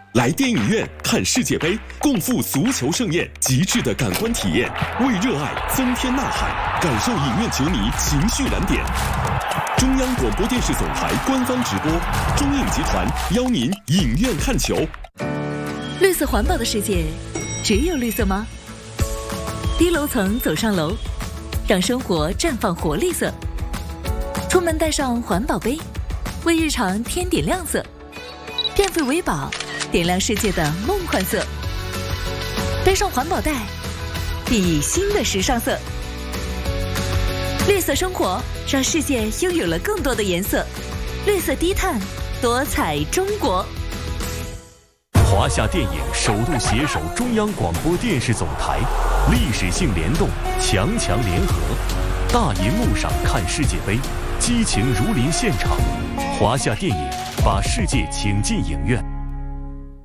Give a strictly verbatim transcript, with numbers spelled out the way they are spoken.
来电影院看世界杯，共赴足球盛宴，极致的感官体验，为热爱增添呐喊，感受影院球迷情绪燃点。中央广播电视总台官方直播，中影集团邀您影院看球。 绿色环保的世界，只有绿色吗？低楼层走上楼，让生活绽放活力色。出门带上环保杯，为日常添点亮色。电费为宝，点亮世界的梦幻色。背上环保袋，熠熠新的时尚色。绿色生活，让世界拥有了更多的颜色。绿色低碳，多彩中国。 华夏电影首度携手中央广播电视总台，历史性联动，强强联合。大银幕上看世界杯，激情如临现场。华夏电影把世界请进影院。